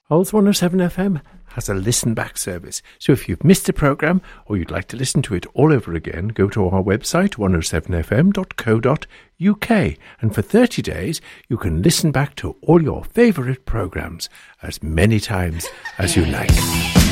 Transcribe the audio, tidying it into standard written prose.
Olds 107 FM has a listen back service. So if you've missed a programme or you'd like to listen to it all over again, go to our website 107fm.co.uk, and for 30 days you can listen back to all your favourite programmes as many times as you like.